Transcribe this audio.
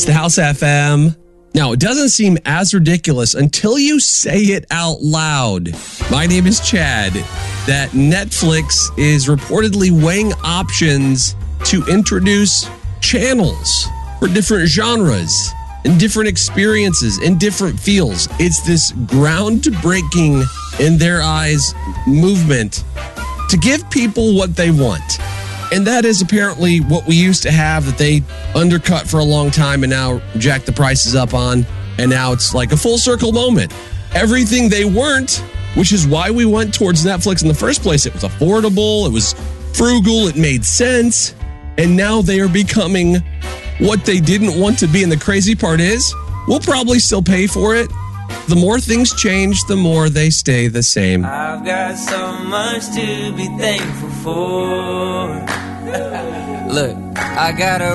the House FM. Now, it doesn't seem as ridiculous until you say it out loud. My name is Chad. That Netflix is reportedly weighing options to introduce channels for different genres and different experiences and different feels. It's this groundbreaking, in their eyes, movement to give people what they want. And that is apparently what we used to have that they undercut for a long time and now jack the prices up on. And now it's like a full circle moment. Everything they weren't, which is why we went towards Netflix in the first place. It was affordable. It was frugal. It made sense. And now they are becoming what they didn't want to be. And the crazy part is, we'll probably still pay for it. The more things change, the more they stay the same. I've got so much to be thankful for. Look, I got a